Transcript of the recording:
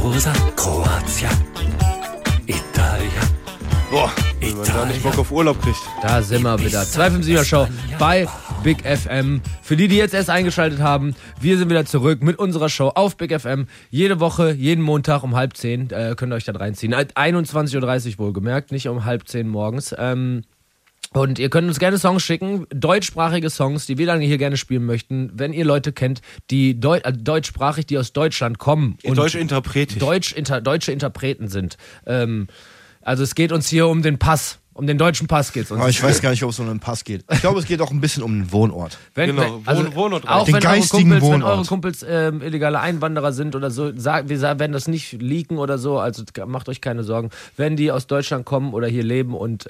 Rosa, Kroatien, Italien. Boah, wenn man da nicht Bock auf Urlaub kriegt. Da sind wir wieder. 257er Show bei Big FM. Für die jetzt erst eingeschaltet haben, wir sind wieder zurück mit unserer Show auf Big FM. Jede Woche, jeden Montag um 9:30 könnt ihr euch da reinziehen. 21.30 Uhr wohlgemerkt, nicht um 9:30 morgens. Und ihr könnt uns gerne Songs schicken, deutschsprachige Songs, die wir dann hier gerne spielen möchten. Wenn ihr Leute kennt, die deutschsprachig, die aus Deutschland kommen. Und deutsche Interpreten. Deutsche Interpreten sind. Also es geht uns hier um den Pass. Um den deutschen Pass geht es uns. Aber ich weiß gar nicht, ob es um einen Pass geht. Ich glaube, es geht auch ein bisschen um den Wohnort. Wohnort. Auch den geistigen Wohnort. Wenn eure Kumpels illegale Einwanderer sind oder so, wir werden das nicht leaken oder so, also macht euch keine Sorgen. Wenn die aus Deutschland kommen oder hier leben und